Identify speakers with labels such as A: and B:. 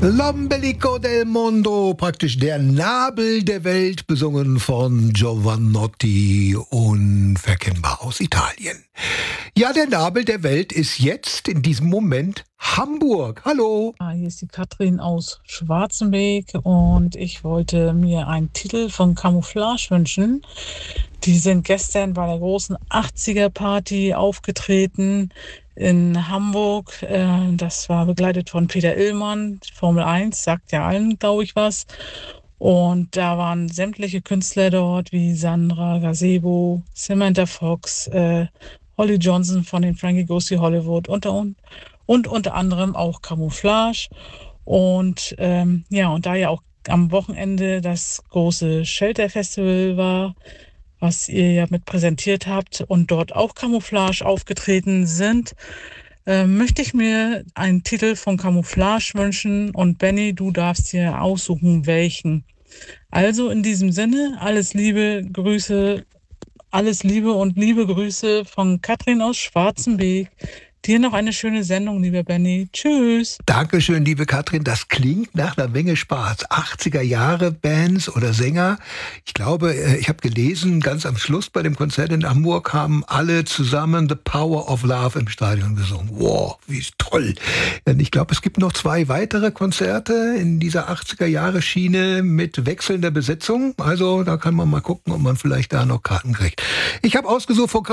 A: L'Ombelico del Mondo, praktisch der Nabel der Welt, besungen von Jovanotti, unverkennbar aus Italien. Ja, der Nabel der Welt ist jetzt in diesem Moment Hamburg. Hallo.
B: Hier ist die Katrin aus Schwarzenberg und ich wollte mir einen Titel von Camouflage wünschen. Die sind gestern bei der großen 80er-Party aufgetreten in Hamburg. Das war begleitet von Peter Illmann, Formel 1, sagt ja allen, glaube ich, was. Und da waren sämtliche Künstler dort, wie Sandra Gazebo, Samantha Fox, Holly Johnson von den Frankie Goes to Hollywood und unter anderem auch Camouflage. Und und da ja auch am Wochenende das große Shelter Festival war, was ihr ja mit präsentiert habt und dort auch Camouflage aufgetreten sind, möchte ich mir einen Titel von Camouflage wünschen und Benny, du darfst hier aussuchen, welchen. Also in diesem Sinne, alles Liebe und liebe Grüße von Katrin aus Schwarzenberg. Dir noch eine schöne Sendung, lieber Benny. Tschüss.
A: Dankeschön, liebe Katrin. Das klingt nach einer Menge Spaß. 80er Jahre Bands oder Sänger. Ich glaube, ich habe gelesen, ganz am Schluss bei dem Konzert in Hamburg haben alle zusammen The Power of Love im Stadion gesungen. Wow, wie toll. Denn ich glaube, es gibt noch 2 weitere Konzerte in dieser 80er Jahre Schiene mit wechselnder Besetzung. Also da kann man mal gucken, ob man vielleicht da noch Karten kriegt. Ich habe ausgesucht von